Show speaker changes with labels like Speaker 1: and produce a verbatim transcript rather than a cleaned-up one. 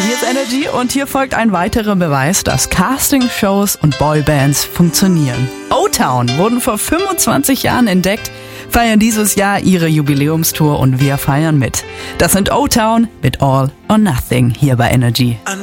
Speaker 1: Hier ist Energy und hier folgt ein weiterer Beweis, dass Castingshows und Boybands funktionieren. O-Town wurden vor fünfundzwanzig Jahren entdeckt, feiern dieses Jahr ihre Jubiläumstour und wir feiern mit. Das sind O-Town mit All or Nothing hier bei Energy.